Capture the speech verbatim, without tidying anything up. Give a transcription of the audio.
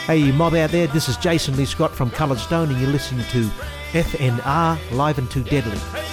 Hey, you mob out there, this is Jason Lee Scott from Coloured Stone, and you're listening to F N R, Live and Too Deadly.